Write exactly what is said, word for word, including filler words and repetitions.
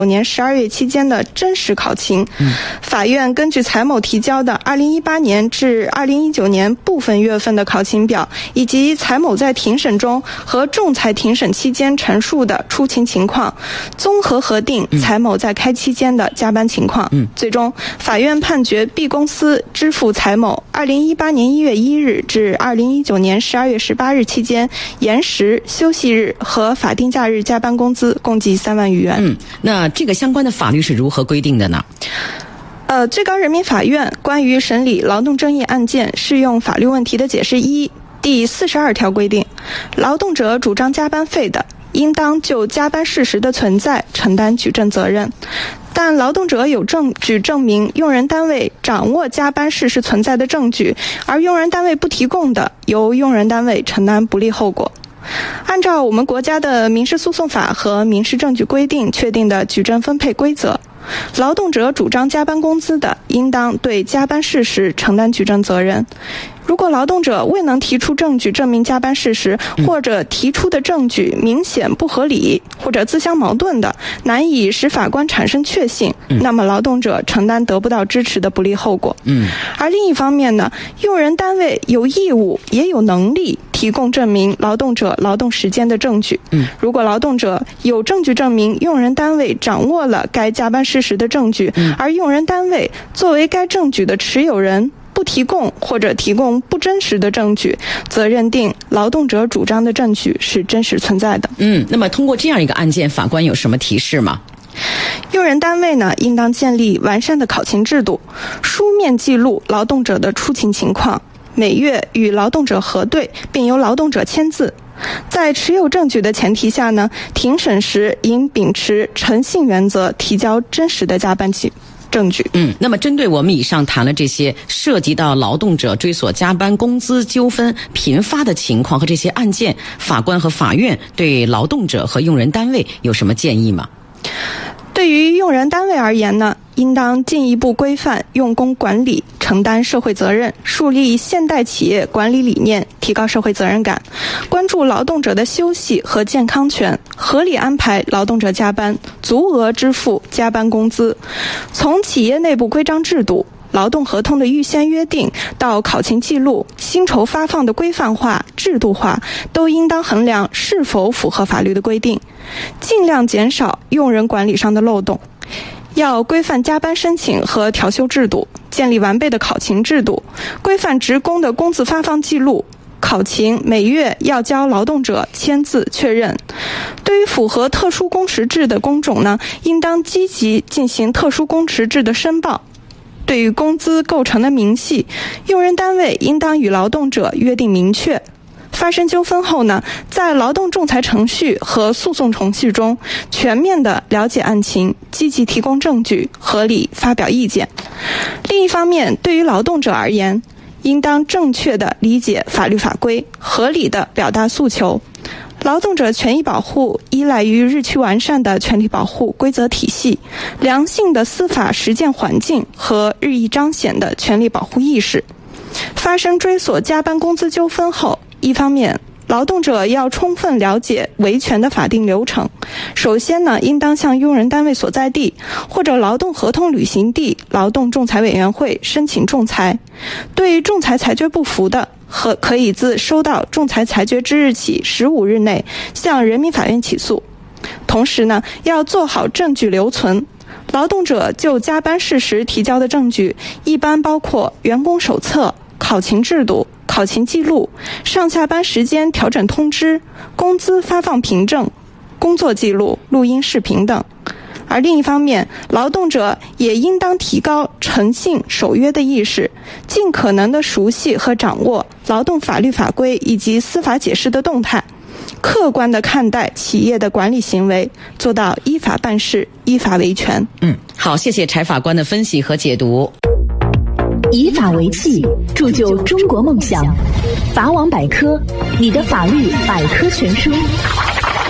年十二月期间的真实考勤。嗯、法院根据财某提交的二零一八年至二零一九年部分月份的考勤表，以及财某在庭审中和仲裁庭审期间陈述的出勤情况，综合核定财某在该期间的加班情况。嗯、最终，法院判决 B 公司支付财某二零一八年一月一日至二零一九年十二月十八日期间延时、休息日和法定假日加班工资共计三万余元。 嗯，那这个相关的法律是如何规定的呢？ 呃，最高人民法院关于审理劳动争议案件适用法律问题的解释一第四十二条规定，劳动者主张加班费的，应当就加班事实的存在承担举证责任。但劳动者有证据证明用人单位掌握加班事实存在的证据，而用人单位不提供的，由用人单位承担不利后果。按照我们国家的民事诉讼法和民事证据规定确定的举证分配规则，劳动者主张加班工资的，应当对加班事实承担举证责任。如果劳动者未能提出证据证明加班事实，或者提出的证据明显不合理或者自相矛盾的，难以使法官产生确信，那么劳动者承担得不到支持的不利后果。嗯，而另一方面呢，用人单位有义务也有能力提供证明劳动者劳动时间的证据。嗯，如果劳动者有证据证明用人单位掌握了该加班事实的证据，而用人单位作为该证据的持有人不提供或者提供不真实的证据，则认定劳动者主张的证据是真实存在的。 嗯，那么通过这样一个案件，法官有什么提示吗？ 用人单位呢，应当建立完善的考勤制度，书面记录劳动者的出勤情况，每月与劳动者核对，并由劳动者签字。在持有证据的前提下呢，庭审时应秉持诚信原则，提交真实的加班记证据。 嗯，那么针对我们以上谈了这些涉及到劳动者追索加班工资纠纷频发的情况和这些案件，法官和法院对劳动者和用人单位有什么建议吗？ 对于用人单位而言呢，应当进一步规范用工管理，承担社会责任，树立现代企业管理理念，提高社会责任感，关注劳动者的休息和健康权，合理安排劳动者加班，足额支付加班工资。从企业内部规章制度、劳动合同的预先约定到考勤记录、薪酬发放的规范化、制度化，都应当衡量是否符合法律的规定，尽量减少用人管理上的漏洞。要规范加班申请和调休制度，建立完备的考勤制度，规范职工的工资发放记录，考勤每月要交劳动者签字确认。对于符合特殊工时制的工种呢，应当积极进行特殊工时制的申报。对于工资构成的明细，用人单位应当与劳动者约定明确。发生纠纷后呢，在劳动仲裁程序和诉讼程序中全面地了解案情，积极提供证据，合理发表意见。另一方面，对于劳动者而言，应当正确地理解法律法规，合理地表达诉求。劳动者权益保护依赖于日趋完善的权利保护规则体系、良性的司法实践环境和日益彰显的权利保护意识。发生追索加班工资纠纷后，一方面，劳动者要充分了解维权的法定流程。首先呢，应当向用人单位所在地或者劳动合同履行地劳动仲裁委员会申请仲裁。对仲裁裁决不服的，和可以自收到仲裁裁决之日起十五日内向人民法院起诉。同时呢，要做好证据留存。劳动者就加班事实提交的证据，一般包括员工手册、考勤制度、考勤记录、上下班时间调整通知、工资发放凭证、工作记录、录音视频等。而另一方面，劳动者也应当提高诚信守约的意识，尽可能的熟悉和掌握劳动法律法规以及司法解释的动态，客观地看待企业的管理行为，做到依法办事、依法维权。 嗯，好，谢谢柴法官的分析和解读。 以法为器，铸就中国梦想。法网百科，你的法律百科全书。